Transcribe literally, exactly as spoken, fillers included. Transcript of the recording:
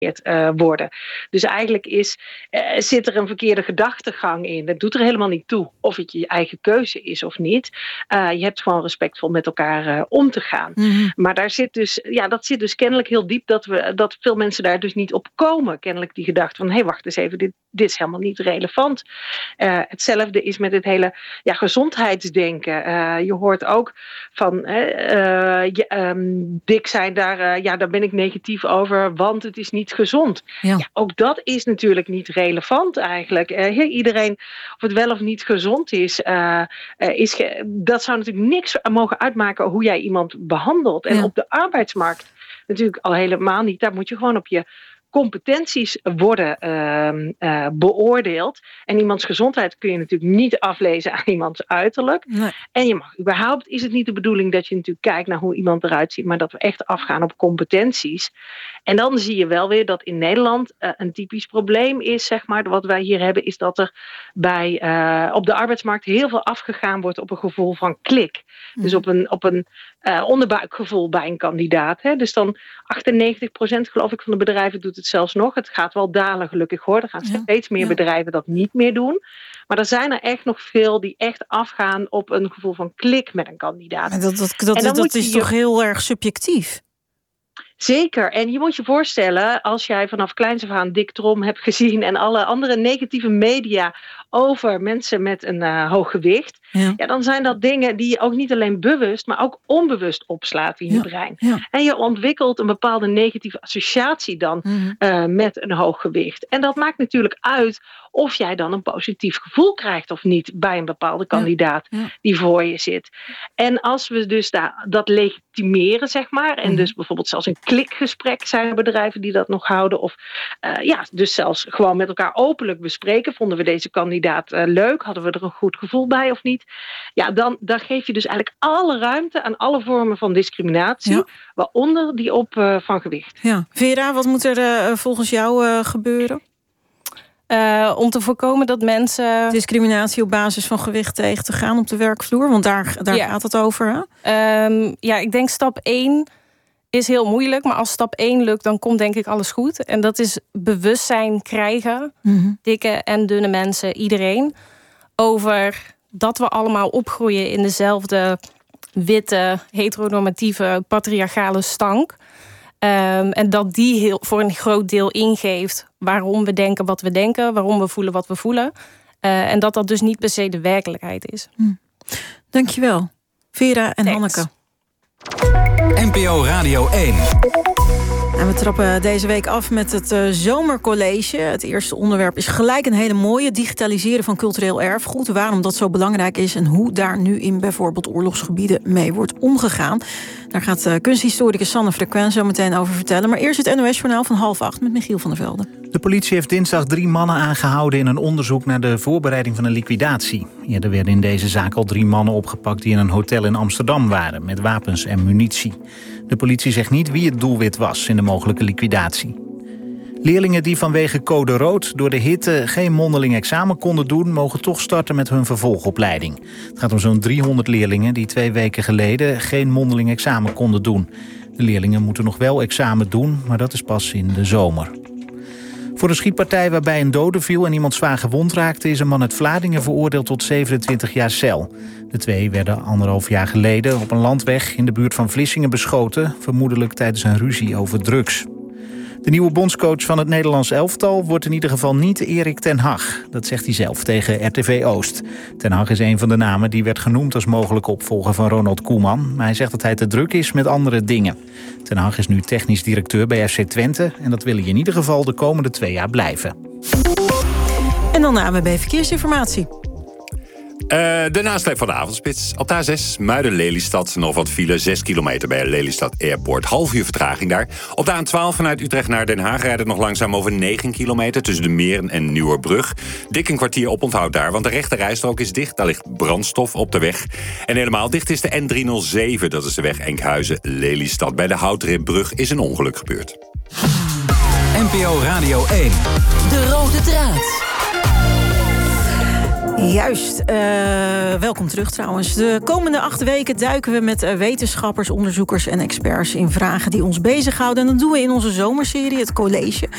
Uh, worden. Dus eigenlijk is, uh, zit er een verkeerde gedachtegang in. Dat doet er helemaal niet toe of het je eigen keuze is of niet. Uh, je hebt gewoon respectvol met elkaar uh, om te gaan. Mm-hmm. Maar daar zit dus, ja, dat zit dus kennelijk heel diep dat, we, dat veel mensen daar dus niet op komen. Kennelijk die gedachte van, hé, hey, wacht eens even, dit, dit is helemaal niet relevant. Uh, hetzelfde is met het hele ja, gezondheidsdenken. Uh, je hoort ook van, uh, je, um, dik zijn, daar, uh, ja, daar ben ik negatief over, want het is niet gezond. Ja. Ja, ook dat is natuurlijk niet relevant eigenlijk. Uh, iedereen, of het wel of niet gezond is, uh, uh, is ge- dat zou natuurlijk niks mogen uitmaken hoe jij iemand behandelt. En ja. op de arbeidsmarkt natuurlijk al helemaal niet. Daar moet je gewoon op je competenties worden uh, uh, beoordeeld. En iemands gezondheid kun je natuurlijk niet aflezen aan iemands uiterlijk. Nee. En je mag überhaupt, is het niet de bedoeling dat je natuurlijk kijkt naar hoe iemand eruit ziet, maar dat we echt afgaan op competenties. En dan zie je wel weer dat in Nederland uh, een typisch probleem is, zeg maar, wat wij hier hebben, is dat er bij uh, op de arbeidsmarkt heel veel afgegaan wordt op een gevoel van klik. Mm. Dus op een, op een uh, onderbuikgevoel bij een kandidaat. Hè? Dus dan achtennegentig procent geloof ik van de bedrijven doet het zelfs nog. Het gaat wel dalen gelukkig hoor. Er gaan ja. steeds meer ja. bedrijven dat niet meer doen. Maar er zijn er echt nog veel die echt afgaan op een gevoel van klik met een kandidaat. Maar dat dat, dat, dat, dat is je... toch heel erg subjectief? Zeker. En je moet je voorstellen, als jij vanaf kleins af aan Dick Trom hebt gezien en alle andere negatieve media over mensen met een uh, hoog gewicht, ja. ja, dan zijn dat dingen die je ook niet alleen bewust, maar ook onbewust opslaat in je ja. brein. Ja. En je ontwikkelt een bepaalde negatieve associatie dan mm-hmm. uh, met een hoog gewicht. En dat maakt natuurlijk uit of jij dan een positief gevoel krijgt of niet bij een bepaalde kandidaat ja. Ja. die voor je zit. En als we dus daar, dat legitimeren, zeg maar, en mm-hmm. dus bijvoorbeeld zelfs een klikgesprek zijn er bedrijven die dat nog houden, of uh, ja, dus zelfs gewoon met elkaar openlijk bespreken, vonden we deze kandidaat uh, leuk, hadden we er een goed gevoel bij of niet? Ja, dan, dan geef je dus eigenlijk alle ruimte aan alle vormen van discriminatie, ja. waaronder die op uh, van gewicht. Ja. Vera, wat moet er uh, volgens jou uh, gebeuren? Uh, om te voorkomen dat mensen discriminatie op basis van gewicht tegen te gaan op de werkvloer, want daar, daar ja. gaat het over. Hè? Um, ja, ik denk stap één is heel moeilijk, maar als stap één lukt, dan komt denk ik alles goed. En dat is bewustzijn krijgen, mm-hmm. dikke en dunne mensen, iedereen, over dat we allemaal opgroeien in dezelfde witte, heteronormatieve, patriarchale stank. Um, en dat die heel, voor een groot deel ingeeft waarom we denken wat we denken, waarom we voelen wat we voelen. Uh, en dat dat dus niet per se de werkelijkheid is. Hm. Dankjewel, Vera en Thanks. Hanneke. N P O Radio één. En we trappen deze week af met het uh, zomercollege. Het eerste onderwerp is gelijk een hele mooie: digitaliseren van cultureel erfgoed. Waarom dat zo belangrijk is en hoe daar nu in bijvoorbeeld oorlogsgebieden mee wordt omgegaan. Daar gaat uh, kunsthistoricus Sanne Frequent zo meteen over vertellen. Maar eerst het N O S-journaal van half acht met Michiel van der Velde. De politie heeft dinsdag drie mannen aangehouden in een onderzoek naar de voorbereiding van een liquidatie. Eerder werden in deze zaak al drie mannen opgepakt die in een hotel in Amsterdam waren met wapens en munitie. De politie zegt niet wie het doelwit was in de mogelijke liquidatie. Leerlingen die vanwege code rood door de hitte geen mondeling examen konden doen, mogen toch starten met hun vervolgopleiding. Het gaat om zo'n driehonderd leerlingen die twee weken geleden geen mondeling examen konden doen. De leerlingen moeten nog wel examen doen, maar dat is pas in de zomer. Voor een schietpartij waarbij een dode viel en iemand zwaar gewond raakte, is een man uit Vlaardingen veroordeeld tot zevenentwintig jaar cel. De twee werden anderhalf jaar geleden op een landweg in de buurt van Vlissingen beschoten, vermoedelijk tijdens een ruzie over drugs. De nieuwe bondscoach van het Nederlands elftal wordt in ieder geval niet Erik ten Hag. Dat zegt hij zelf tegen R T V Oost. Ten Hag is een van de namen die werd genoemd als mogelijke opvolger van Ronald Koeman. Maar hij zegt dat hij te druk is met andere dingen. Ten Hag is nu technisch directeur bij F C Twente. En dat wil hij in ieder geval de komende twee jaar blijven. En dan de A N W B Verkeersinformatie. Uh, de nasleep van de avondspits. Op de A zes Muiden-Lelystad nog wat file. zes kilometer bij Lelystad Airport. Half uur vertraging daar. Op de A twaalf vanuit Utrecht naar Den Haag rijdt het nog langzaam over negen kilometer... tussen de Meren en Nieuwerbrug. Dik een kwartier oponthoud daar, want de rechte rijstrook is dicht. Daar ligt brandstof op de weg. En helemaal dicht is de N driehonderdzeven. Dat is de weg Enkhuizen-Lelystad. Bij de Houtripbrug is een ongeluk gebeurd. N P O Radio één. De rode draad. Juist, uh, welkom terug trouwens. De komende acht weken duiken we met wetenschappers, onderzoekers en experts in vragen die ons bezighouden. En dat doen we in onze zomerserie, het college.